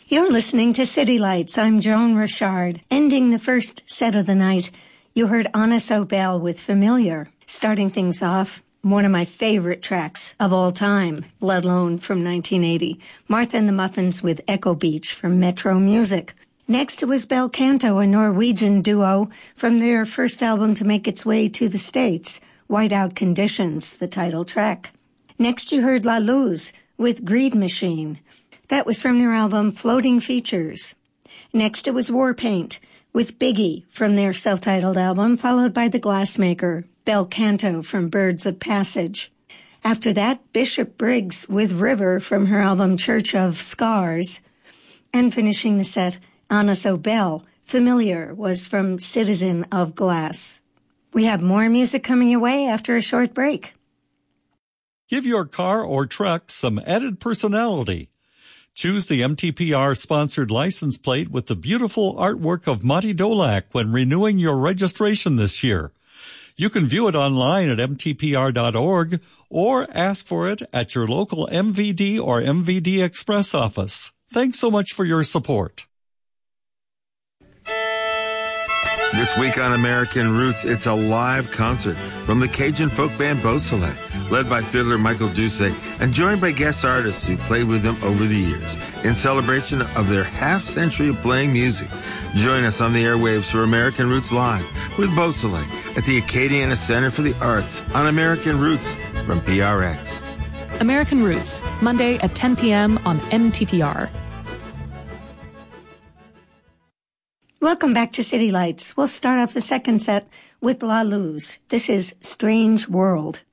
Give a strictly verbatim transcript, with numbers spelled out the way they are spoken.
You're listening to City Lights. I'm Joan Richard. Ending the first set of the night, you heard Anna Sobel with Familiar. Starting things off, one of my favorite tracks of all time, let alone from nineteen eighty, Martha and the Muffins with Echo Beach from Metro Music. Next, it was Bel Canto, a Norwegian duo from their first album to make its way to the States, Whiteout Conditions, the title track. Next, you heard La Luz with Greed Machine. That was from their album Floating Features. Next, it was Warpaint with Biggie from their self-titled album, followed by The Glassmaker, Bel Canto from Birds of Passage. After that, Bishop Briggs with River from her album Church of Scars. And finishing the set, Anna Sobel, Familiar, was from Citizen of Glass. We have more music coming your way after a short break. Give your car or truck some added personality. Choose the M T P R-sponsored license plate with the beautiful artwork of Monty Dolak when renewing your registration this year. You can view it online at M T P R dot org or ask for it at your local M V D or M V D Express office. Thanks so much for your support. This week on American Roots, it's a live concert from the Cajun folk band Beausoleil, led by fiddler Michael Doucet and joined by guest artists who played with them over the years in celebration of their half-century of playing music. Join us on the airwaves for American Roots Live with Beausoleil at the Acadiana Center for the Arts on American Roots from P R X. American Roots, Monday at ten p.m. on M T P R. Welcome back to City Lights. We'll start off the second set with La Luz. This is Strange World.